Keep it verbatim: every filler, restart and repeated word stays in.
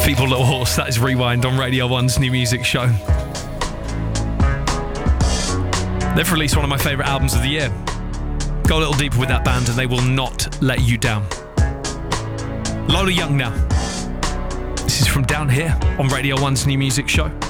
Feeble Little Horse, that is Rewind on Radio one's new music show. They've released one of my favourite albums of the year. Go a little deeper with that band and they will not let you down. Lola Young now. This is from Down Here on Radio one's new music show.